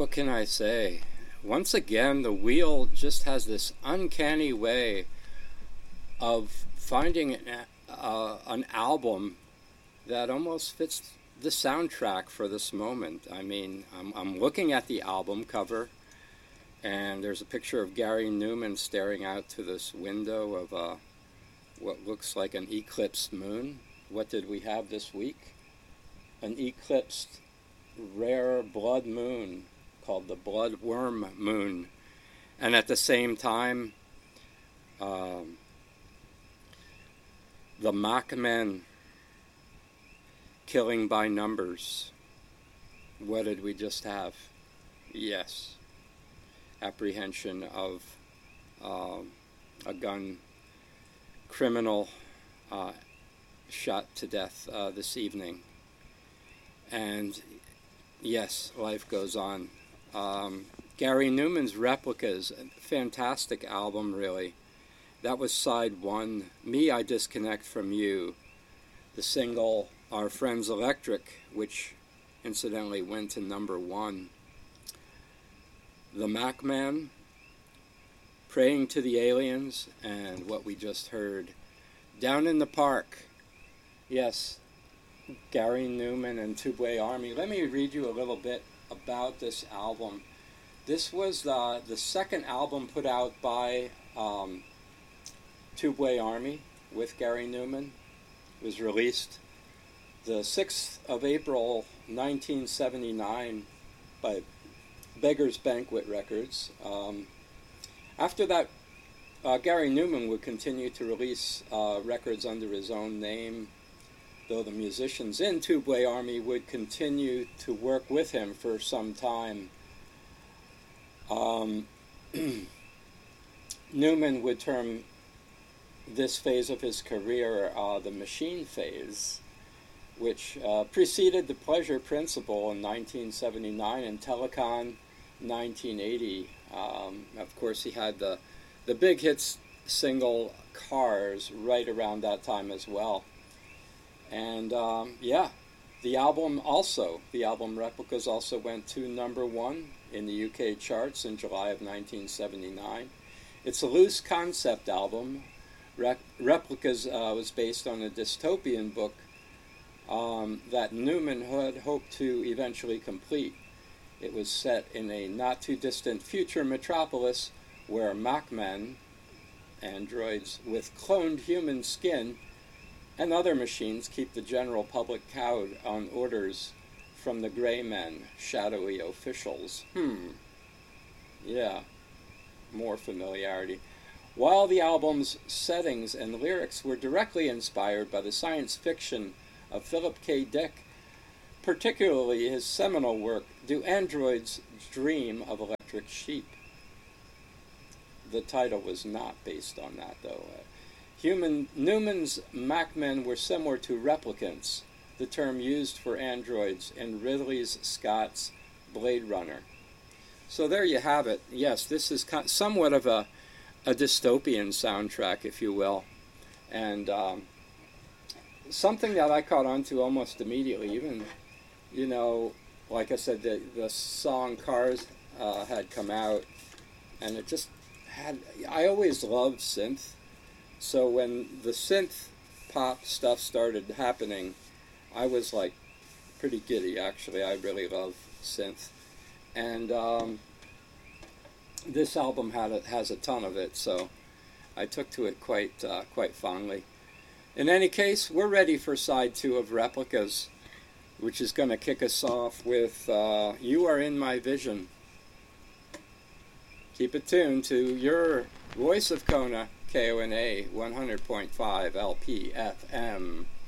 What can I say? Once again, the wheel just has this uncanny way of finding an album that almost fits the soundtrack for this moment. I mean, I'm looking at the album cover, and there's a picture of Gary Numan staring out to this window of what looks like an eclipsed moon. What did we have this week? An eclipsed rare blood moon called the Bloodworm Moon. And at the same time, the Machman killing by numbers. What did we just have? Yes, apprehension of a gun criminal shot to death this evening. And yes, life goes on. Gary Numan's Replicas, a fantastic album, really. That was side one. Me, I Disconnect from You. The single, Our Friends Electric, which incidentally went to number one. The Machman, Praying to the Aliens, and what we just heard, Down in the Park. Yes, Gary Numan and Tubeway Army. Let me read you a little bit about this album. This was the second album put out by Tubeway Army with Gary Numan. It was released the 6th of April 1979 by Beggar's Banquet Records. After that, Gary Numan would continue to release records under his own name, though the musicians in Tubeway Army would continue to work with him for some time. Numan would term this phase of his career the machine phase, which preceded the Pleasure Principle in 1979 and Telecon 1980. Of course, he had the big hits single Cars right around that time as well. And the album Replicas also went to number one in the UK charts in July of 1979. It's a loose concept album. Replicas was based on a dystopian book that Numan had hoped to eventually complete. It was set in a not-too-distant future metropolis where Machman, androids with cloned human skin, and other machines keep the general public cowed on orders from the gray men, shadowy officials. Yeah, more familiarity. While the album's settings and lyrics were directly inspired by the science fiction of Philip K. Dick, particularly his seminal work, Do Androids Dream of Electric Sheep? The title was not based on that, though. Numan's Machmen were similar to replicants, the term used for androids in Ridley Scott's Blade Runner. So there you have it. Yes, this is somewhat of a dystopian soundtrack, if you will. And something that I caught on to almost immediately, even, like I said, the song Cars had come out, and it just had, I always loved synth. So when the synth pop stuff started happening, I was like pretty giddy, actually. I really love synth. And this album has a ton of it, so I took to it quite fondly. In any case, we're ready for side two of Replicas, which is going to kick us off with You Are in My Vision. Keep it tuned to your voice of Kona, KONA 100.5 LPFM.